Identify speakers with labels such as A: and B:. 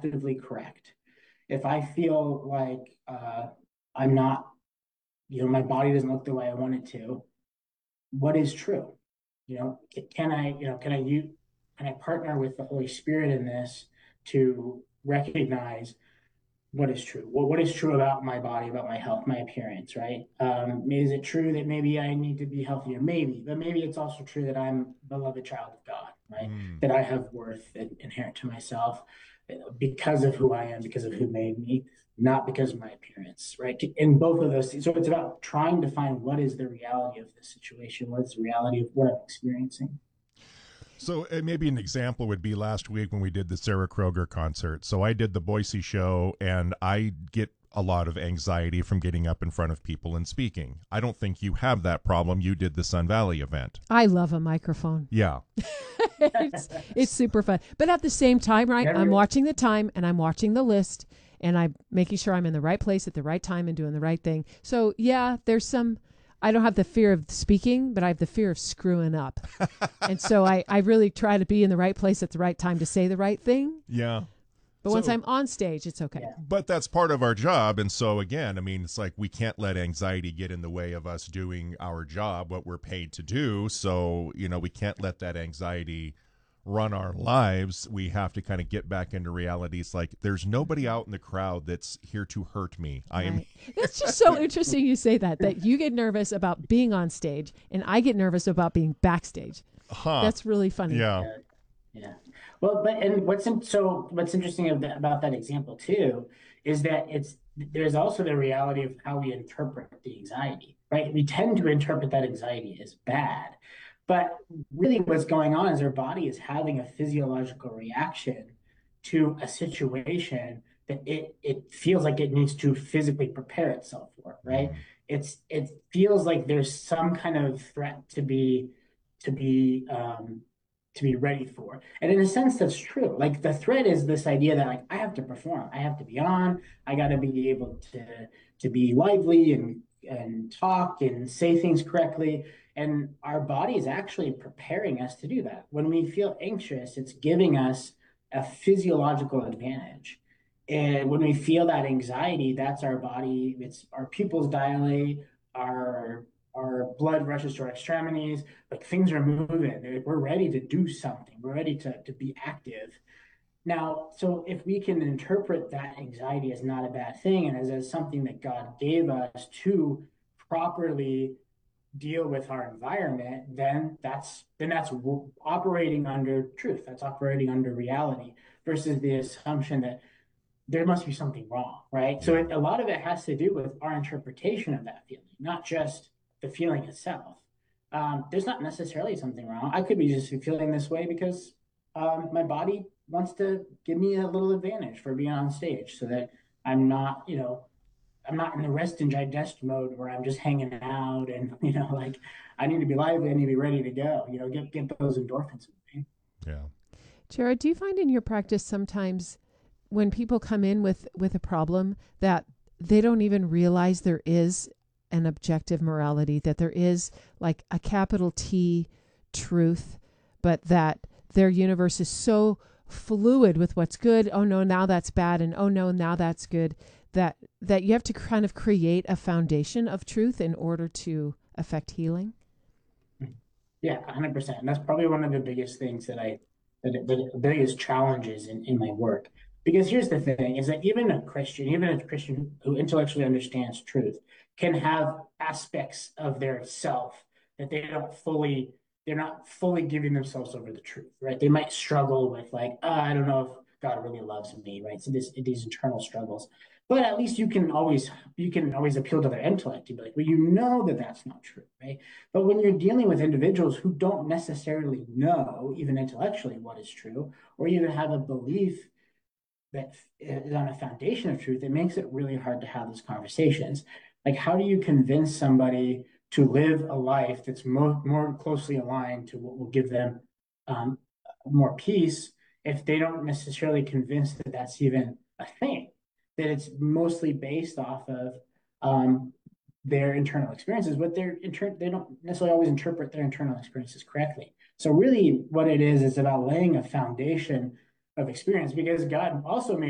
A: objectively correct, if I feel like I'm not, my body doesn't look the way I want it to, what is true? Can I, can I partner with the Holy Spirit in this to recognize what is true? What is true about my body, about my health, my appearance, right? Is it true that maybe I need to be healthier? Maybe, but maybe it's also true that I'm a beloved child of God, right?
B: Mm.
A: That I have worth inherent to myself because of who I am, because of who made me, not because of my appearance, right? In both of those things. So it's about trying to find what is the reality of the situation, what is the reality of what I'm experiencing.
B: So maybe an example would be last week when we did the Sarah Kroger concert. So I did the Boise show, and I get a lot of anxiety from getting up in front of people and speaking. I don't think you have that problem. You did the Sun Valley event.
C: I love a microphone.
B: Yeah.
C: It's super fun. But at the same time, right, I'm
A: Never,
C: watching the time and I'm watching the list and I'm making sure I'm in the right place at the right time and doing the right thing. So, yeah, I don't have the fear of speaking, but I have the fear of screwing up. And so I really try to be in the right place at the right time to say the right thing.
B: Yeah.
C: But once I'm on stage, it's okay.
A: yeah.
B: But that's part of our job. And so, again, I mean, it's like we can't let anxiety get in the way of us doing our job, what we're paid to do. So, we can't let that anxiety run our lives. We have to kind of get back into reality. It's like there's nobody out in the crowd that's here to hurt me. I am.
C: Right. That's just so interesting you say that you get nervous about being on stage and I get nervous about being backstage.
B: Huh.
C: That's really funny.
B: Yeah.
A: Yeah. Yeah. Well, but and what's interesting about that example too is that there's also the reality of how we interpret the anxiety, right? We tend to interpret that anxiety as bad, but really what's going on is our body is having a physiological reaction to a situation that it feels like it needs to physically prepare itself for, right?
B: Mm.
A: It feels like there's some kind of threat to be to be ready for. And in a sense, that's true. Like the threat is this idea that like I have to perform, I have to be on, I got to be able to be lively and talk and say things correctly. And our body is actually preparing us to do that. When we feel anxious, it's giving us a physiological advantage. And when we feel that anxiety, that's our body. It's our pupils dilate, our our blood rushes to our extremities, like things are moving. We're ready to do something. We're ready to be active. Now, so if we can interpret that anxiety as not a bad thing and as something that God gave us to properly deal with our environment, then that's operating under truth. That's operating under reality versus the assumption that there must be something wrong, right? So
B: Yeah.
A: a lot of it has to do with our interpretation of that feeling, not just the feeling itself. There's not necessarily something wrong. I could be just feeling this way because my body wants to give me a little advantage for being on stage, so that I'm not, I'm not in the rest and digest mode where I'm just hanging out and like I need to be lively, I need to be ready to go. Get those endorphins moving.
B: Yeah.
C: Jared, do you find in your practice sometimes when people come in with a problem that they don't even realize there is an objective morality, that there is like a capital T truth, but that their universe is so fluid with what's good, oh no, now that's bad, and oh no, now that's good, that you have to kind of create a foundation of truth in order to affect healing?
A: Yeah, 100%. And that's probably one of the biggest things the biggest challenges in my work. Because here's the thing is that even a Christian who intellectually understands truth can have aspects of their self that they're not fully giving themselves over the truth, right? They might struggle with like, I don't know if God really loves me, right? So these internal struggles. But at least you can always appeal to their intellect. You'd be like, well, you know that that's not true, right? But when you're dealing with individuals who don't necessarily know, even intellectually, what is true, or even have a belief that is on a foundation of truth, it makes it really hard to have those conversations. Like, how do you convince somebody to live a life that's more closely aligned to what will give them um, more peace if they don't necessarily convince that that's even a thing, that it's mostly based off of um, their internal experiences, but they don't necessarily always interpret their internal experiences correctly. So really what it is about laying a foundation of experience because God also made